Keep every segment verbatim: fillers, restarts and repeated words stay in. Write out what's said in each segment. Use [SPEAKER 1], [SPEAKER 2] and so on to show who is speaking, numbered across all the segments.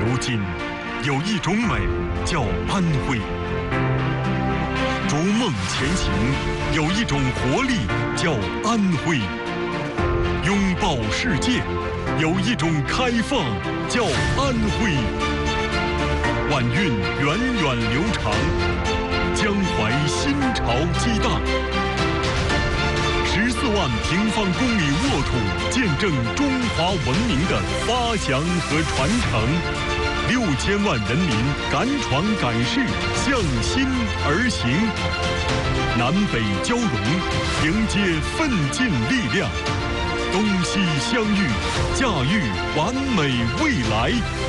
[SPEAKER 1] 如今，有一种美叫安徽；逐梦前行，有一种活力叫安徽；拥抱世界，有一种开放叫安徽。晚运源远流长，江淮新潮激荡。十四万平方公里沃土，见证中华文明的发祥和传承。六千万人民敢闯敢试，向心而行。南北交融，迎接奋进力量。东西相遇，驾驭完美未来。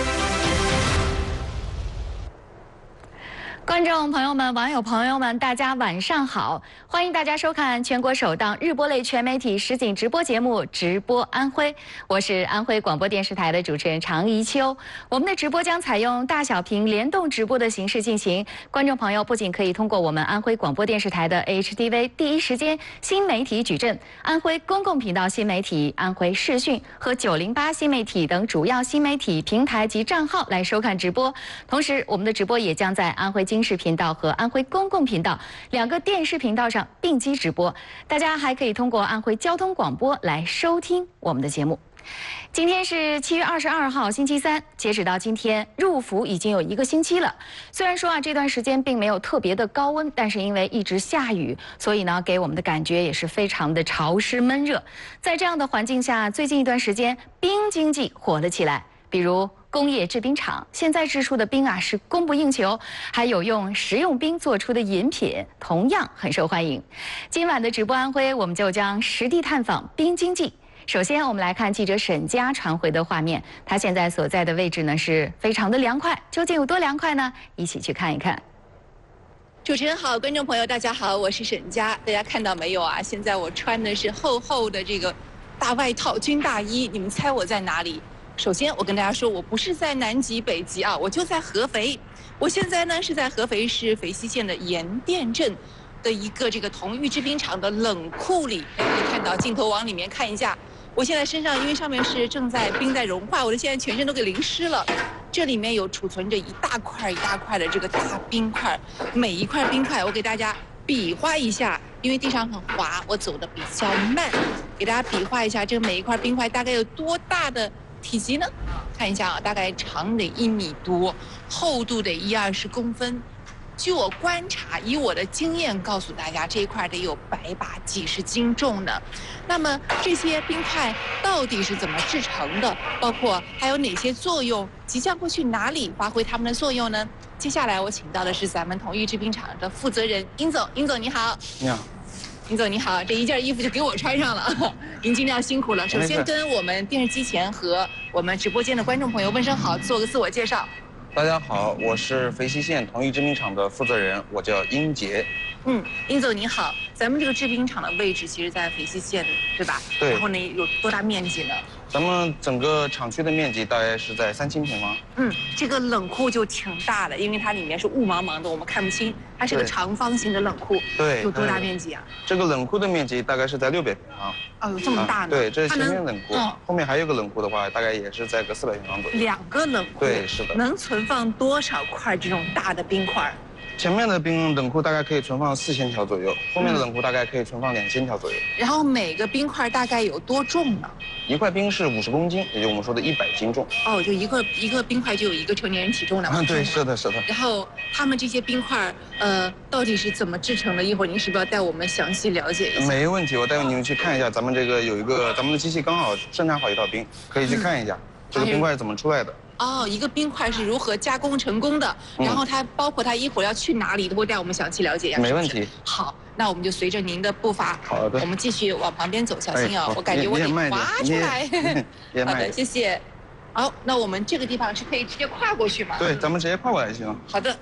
[SPEAKER 2] 观众朋友们、网友朋友们，大家晚上好！欢迎大家收看全国首档日播类全媒体实景直播节目《直播安徽》，我是安徽广播电视台的主持人常怡秋。我们的直播将采用大小屏联动直播的形式进行，观众朋友不仅可以通过我们安徽广播电视台的 H D V 第一时间新媒体矩阵、安徽公共频道新媒体、安徽视讯和九零八新媒体等主要新媒体平台及账号来收看直播。同时，我们的直播也将在安徽经视频道和安徽公共频道两个电视频道上并机直播，大家还可以通过安徽交通广播来收听我们的节目。今天是七月二十二号，星期三，截止到今天入伏已经有一个星期了。虽然说啊这段时间并没有特别的高温，但是因为一直下雨，所以呢给我们的感觉也是非常的潮湿闷热。在这样的环境下，最近一段时间冰经济火了起来，比如工业制冰厂现在制出的冰啊是供不应求，还有用食用冰做出的饮品同样很受欢迎。今晚的直播安徽，我们就将实地探访冰经济。首先我们来看记者沈佳传回的画面，他现在所在的位置呢是非常的凉快，究竟有多凉快呢？一起去看一看。
[SPEAKER 3] 主持人好，观众朋友大家好，我是沈佳。大家看到没有啊？现在我穿的是厚厚的这个大外套军大衣，你们猜我在哪里？首先，我跟大家说，我不是在南极、北极啊，我就在合肥。我现在呢是在合肥市肥西县的盐店镇的一个这个同玉制冰厂的冷库里。可以看到镜头往里面看一下，我现在身上因为上面是正在冰在融化，我的现在全身都给淋湿了。这里面有储存着一大块一大块的这个大冰块，每一块冰块我给大家比划一下，因为地上很滑，我走的比较慢，给大家比划一下这每一块冰块大概有多大的体积呢？看一下啊，大概长得一米多，厚度得一二十公分。据我观察，以我的经验告诉大家，这一块得有百把几十斤重呢。那么这些冰块到底是怎么制成的？包括还有哪些作用？即将会去哪里发挥它们的作用呢？接下来我请到的是咱们同玉制冰厂的负责人殷总，殷总你好。
[SPEAKER 4] 你好。
[SPEAKER 3] 殷总你好，这一件衣服就给我穿上了，您今天要辛苦了。首先跟我们电视机前和我们直播间的观众朋友问声好，做个自我介绍。
[SPEAKER 4] 大家好，我是肥西县同玉制冰厂的负责人，我叫殷杰。
[SPEAKER 3] 嗯，殷总你好，咱们这个制冰厂的位置其实在肥西县，对吧？
[SPEAKER 4] 对。
[SPEAKER 3] 然后呢，有多大面积呢？
[SPEAKER 4] 咱们整个厂区的面积大概是在三千平方。
[SPEAKER 3] 嗯，这个冷库就挺大的，因为它里面是雾茫茫的，我们看不清。它是个长方形的冷库。
[SPEAKER 4] 对。
[SPEAKER 3] 有多大面积啊？
[SPEAKER 4] 这个冷库的面积大概是在六百平方。
[SPEAKER 3] 哦，有这么大呢？
[SPEAKER 4] 对，这是前面冷库，后面还有个冷库的话，大概也是在个四百平方左右。
[SPEAKER 3] 两个冷库。
[SPEAKER 4] 对，是的。
[SPEAKER 3] 能存放多少块这种大的冰块？
[SPEAKER 4] 前面的冰冷库大概可以存放四千条左右，后面的冷库大概可以存放两千条左右。
[SPEAKER 3] 然后每个冰块大概有多重呢？
[SPEAKER 4] 一块冰是五十公斤，也就我们说的一百斤重。
[SPEAKER 3] 哦，就一个一个冰块就有一个成年人体重了。
[SPEAKER 4] 嗯，对，是的，是的。
[SPEAKER 3] 然后他们这些冰块，呃，到底是怎么制成的？一会儿您是不是要带我们详细了解一下？
[SPEAKER 4] 没问题，我带你们去看一下，咱们这个有一个咱们的机器刚好生产好一套冰，可以去看一下、嗯、这个冰块是怎么出来的。
[SPEAKER 3] 哦，一个冰块是如何加工成功的？嗯、然后它包括它一会儿要去哪里，都会带我们详细了解一下。
[SPEAKER 4] 没问题。
[SPEAKER 3] 好，那我们就随着您的步伐，
[SPEAKER 4] 好的，
[SPEAKER 3] 我们继续往旁边走，小心啊、哦！我感觉我得滑出来。好的，谢谢。好，那我们这个地方是可以直接跨过去吗？
[SPEAKER 4] 对，咱们直接跨过来就行。
[SPEAKER 3] 好的。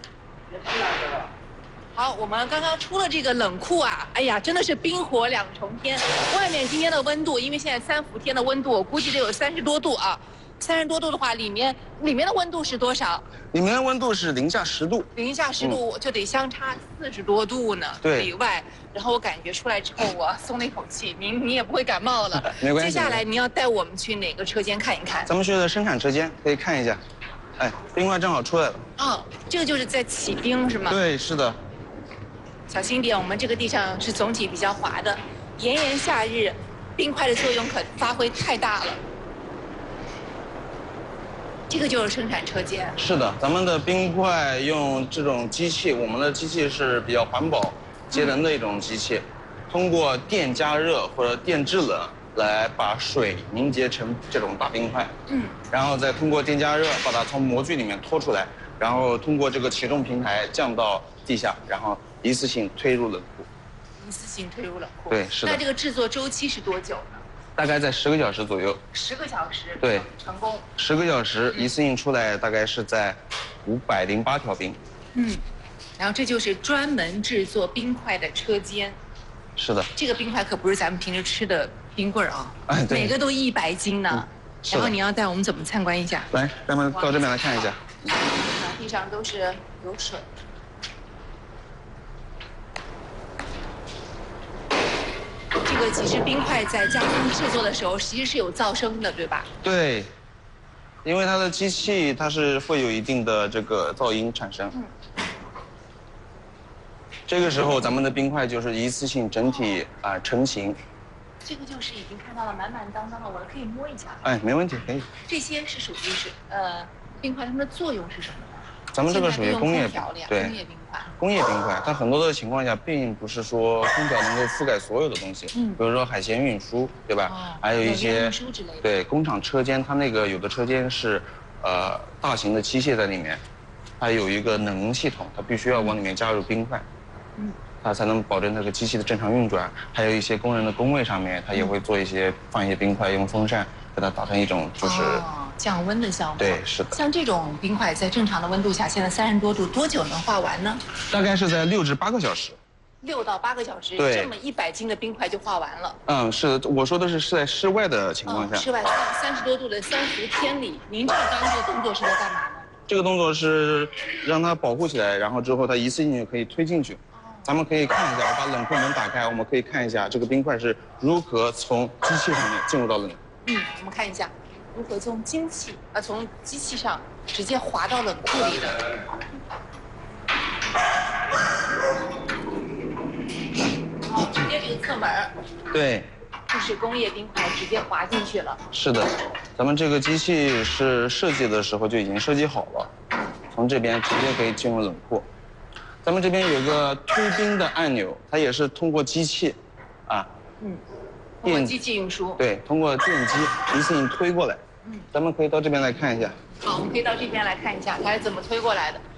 [SPEAKER 3] 好，我们刚刚出了这个冷库啊，哎呀，真的是冰火两重天。外面今天的温度，因为现在三伏天的温度，我估计得有三十多度啊。三十多度的话，里面里面的温度是多少？
[SPEAKER 4] 里面的温度是零下十度。
[SPEAKER 3] 零下十度，嗯、就得相差四十多度呢。
[SPEAKER 4] 对。
[SPEAKER 3] 里外，然后我感觉出来之后，我松了一口气。您您也不会感冒了。
[SPEAKER 4] 没关系。
[SPEAKER 3] 接下来您要带我们去哪个车间看一看？
[SPEAKER 4] 咱们去的生产车间可以看一下。 哎，冰块正好出来了。
[SPEAKER 3] 哦，这个就是在起冰是吗？
[SPEAKER 4] 对，是的。
[SPEAKER 3] 小心点，我们这个地上是总体比较滑的，炎炎夏日，冰块的作用可发挥太大了。这个就是生产车间。
[SPEAKER 4] 是的，咱们的冰块用这种机器，我们的机器是比较环保、节能的一种机器，通过电加热或者电制冷来把水凝结成这种大冰块。嗯。然后再通过电加热把它从模具里面拖出来，然后通过这个起重平台降到地下，然后一次性推入冷库。
[SPEAKER 3] 一次性推入冷库。
[SPEAKER 4] 对，是的。
[SPEAKER 3] 那这个制作周期是多久呢？
[SPEAKER 4] 大概在十个小时左右。
[SPEAKER 3] 十个小时。
[SPEAKER 4] 对。
[SPEAKER 3] 成功。
[SPEAKER 4] 十个小时一次性出来，大概是在五百零八条冰。
[SPEAKER 3] 嗯。然后这就是专门制作冰块的车间。
[SPEAKER 4] 是的。
[SPEAKER 3] 这个冰块可不是咱们平时吃的冰棍啊，
[SPEAKER 4] 哎，对。
[SPEAKER 3] 每个都一百斤呢。嗯。然后你要带我们怎么参观一下？
[SPEAKER 4] 来，咱们到这边来看一下。
[SPEAKER 3] 地上都是有水。这个其实冰块在加工制作的时候，其实是有噪声的，对吧？
[SPEAKER 4] 对，因为它的机器它是会有一定的这个噪音产生。嗯。这个时候咱们的冰块就是一次性整体啊、呃、成型。
[SPEAKER 3] 这个就是已经看到了满满当当的，我可以摸一下。
[SPEAKER 4] 哎，没问题，可以。
[SPEAKER 3] 这些是属于是呃冰块，它们的作用是什么呢？
[SPEAKER 4] 咱们这个属于工业
[SPEAKER 3] 对工业冰块。
[SPEAKER 4] 工业冰块，它很多的情况下并不是说空调能够覆盖所有的东西。嗯。比如说海鲜运输，对吧？哦。还有一些
[SPEAKER 3] 运输之类的。
[SPEAKER 4] 对，工厂车间，它那个有的车间是，呃，大型的机械在里面，它有一个冷凝系统，它必须要往里面加入冰块。嗯。它才能保证这个机器的正常运转。还有一些工人的工位上面，它也会做一些放一些冰块，用风扇给它打成一种就是。
[SPEAKER 3] 哦。降温的项目。
[SPEAKER 4] 对，是的。
[SPEAKER 3] 像这种冰块在正常的温度下，现在三十多度，多久能化完呢？
[SPEAKER 4] 大概是在六至八个小时。
[SPEAKER 3] 六到八个小时，
[SPEAKER 4] 对，
[SPEAKER 3] 这么一百斤的冰块就化完了。
[SPEAKER 4] 嗯，是的，我说的是是在室外的情况下。
[SPEAKER 3] 嗯、室外三十多度的三伏天里，您这个刚这个动作是在干嘛呢？
[SPEAKER 4] 这个动作是让它保护起来，然后之后它一次性就可以推进去。哦。咱们可以看一下，我把冷库门打开，我们可以看一下这个冰块是如何从机器上面进入到冷库。
[SPEAKER 3] 嗯，我们看一下。如何从机器啊从机器上直接滑到冷库里的？哦，直接这个侧门。对。就是工业冰块直接滑进去了。
[SPEAKER 4] 是的，咱们这个机器是设计的时候就已经设计好了，从这边直接可以进入冷库。咱们这边有个推冰的按钮，它也是通过机器，啊，
[SPEAKER 3] 嗯，通过机器运输。
[SPEAKER 4] 对，通过电机一次性推过来。嗯，咱们可以到这边来看一下。
[SPEAKER 3] 好，我们可以到这边来看一下，它是怎么推过来的。